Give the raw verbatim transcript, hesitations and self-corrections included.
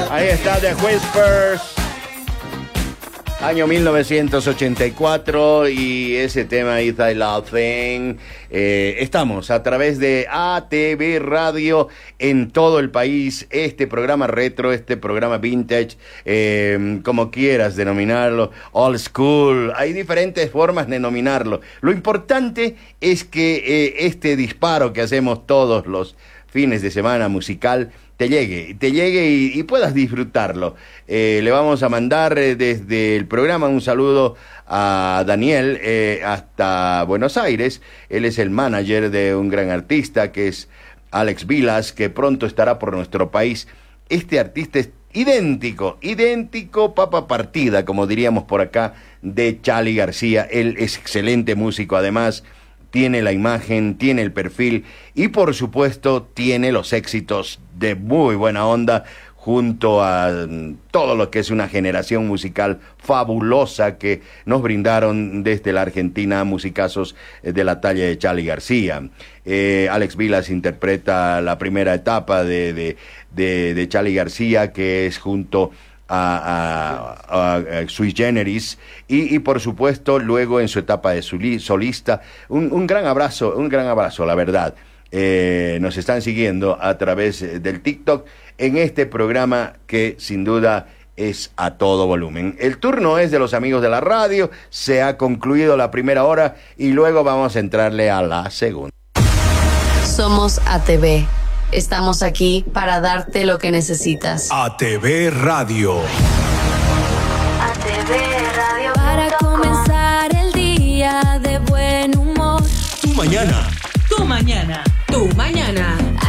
Ahí está The Whispers, año mil novecientos ochenta y cuatro, y ese tema Is I Love Thing. Eh, estamos a través de A T V Radio en todo el país. Este programa retro, este programa vintage, eh, como quieras denominarlo, old school, hay diferentes formas de denominarlo. Lo importante es que eh, este disparo que hacemos todos los fines de semana musical te llegue, te llegue y, y puedas disfrutarlo. Eh, le vamos a mandar eh, desde el programa un saludo a Daniel eh, hasta Buenos Aires. Él es el manager de un gran artista que es Alex Vilas, que pronto estará por nuestro país. Este artista es idéntico, idéntico papa partida, como diríamos por acá, de Charly García. Él es excelente músico, además tiene la imagen, tiene el perfil y por supuesto tiene los éxitos de muy buena onda junto a todo lo que es una generación musical fabulosa que nos brindaron desde la Argentina musicazos de la talla de Charly García. Eh, Alex Vilas interpreta la primera etapa de, de, de, de Charly García, que es junto A, a, a, a Sui Generis y, y por supuesto luego en su etapa de solista. Un, un gran abrazo, un gran abrazo, la verdad. Eh, nos están siguiendo a través del TikTok en este programa que sin duda es a todo volumen. El turno es de los amigos de la radio, se ha concluido la primera hora y luego vamos a entrarle a la segunda. Somos A T V. Estamos aquí para darte lo que necesitas. A T V Radio. A T V Radio. Para comenzar el día de buen humor. Tu mañana. Tu mañana. Tu mañana.